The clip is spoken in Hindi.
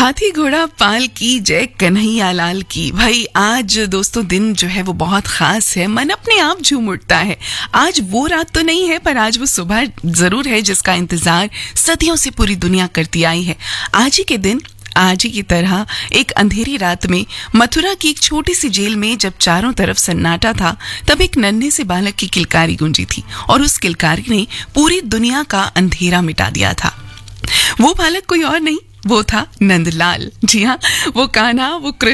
हाथी घोड़ा पाल की जय कन्हैया लाल की। भाई आज दोस्तों दिन जो है वो बहुत खास है, मन अपने आप झूम उठता है। आज वो रात तो नहीं है, पर आज वो सुबह जरूर है जिसका इंतजार सदियों से पूरी दुनिया करती आई है। आज ही के दिन, आज ही की तरह एक अंधेरी रात में मथुरा की एक छोटी सी जेल में जब चारों तरफ सन्नाटा था, तब एक नन्हे से बालक की किलकारी गूंजी थी और उस किलकारी ने पूरी दुनिया का अंधेरा मिटा दिया था। वो बालक कोई और नहीं, वो था नंदलाल। जी हाँ, वो कान्हा, वो